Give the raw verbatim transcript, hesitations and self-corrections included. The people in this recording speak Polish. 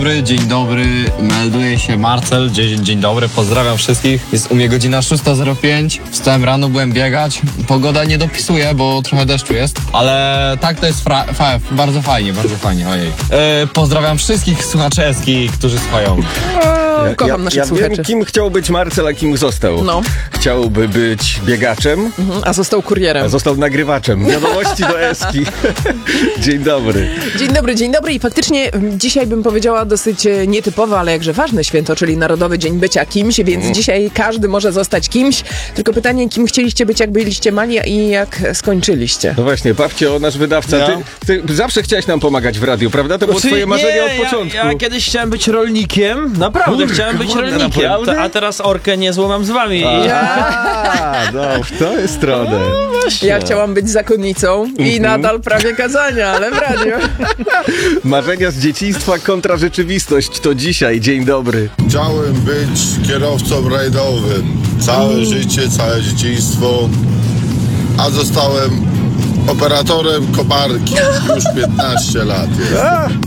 Dobry, dzień dobry, melduje się Marcel, dzień, dzień dobry, pozdrawiam wszystkich. Jest u mnie godzina szósta zero pięć, wstałem rano, byłem biegać, pogoda nie dopisuje, bo trochę deszczu jest, ale tak to jest fra- fa- bardzo fajnie, bardzo fajnie, ojej. E, pozdrawiam wszystkich słuchaczy Eski, którzy słuchają. O, kocham ja, naszych ja słuchaczy. wiem, kim chciał być Marcel, a kim został. No. Chciałby być biegaczem, Mhm, a został kurierem. a został nagrywaczem. Wiadomości do Eski. Dzień dobry. Dzień dobry, dzień dobry i faktycznie m, dzisiaj bym powiedziała dosyć e, nietypowe, ale jakże ważne święto, czyli Narodowy Dzień Bycia Kimś, więc Mm. dzisiaj każdy może zostać kimś, tylko pytanie, kim chcieliście być, jak byliście mali i jak skończyliście. No właśnie, Pawcio, nasz wydawca, Ja? ty, ty zawsze chciałeś nam pomagać w radiu, prawda? To było Znaczy, twoje marzenie nie, od początku. Ja, ja kiedyś chciałem być rolnikiem, naprawdę Kurde, chciałem być kurde, rolnikiem, naprawdę? ta, a teraz orkę nie złamam z wami. A, no, w tą jest stronę. Ja chciałam być zakonnicą i Mhm. nadal prawie kazania, ale w radiu. Marzenia z dzieciństwa kontra rzeczywistość to dzisiaj. Dzień dobry. Chciałem być kierowcą rajdowym. Całe życie, całe dzieciństwo. A zostałem operatorem koparki. Już piętnaście lat jest.